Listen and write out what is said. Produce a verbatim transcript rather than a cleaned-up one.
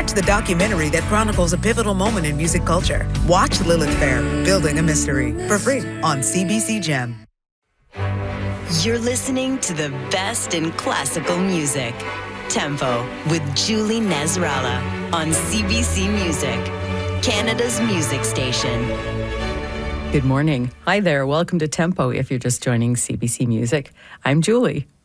Catch the documentary that chronicles a pivotal moment in music culture. Watch Lilith Fair, Building a Mystery, for free on C B C Gem. You're listening to the best in classical music. Tempo with Julie Nasrallah on C B C Music, Canada's music station. Good morning. Hi there. Welcome to Tempo if you're just joining C B C Music. I'm Julie.